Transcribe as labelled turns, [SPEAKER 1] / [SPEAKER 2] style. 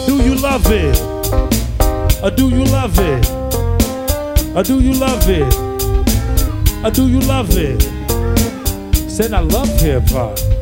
[SPEAKER 1] do you love it? Do you love it? Do you love it? Do you love it? Said I love hip hop.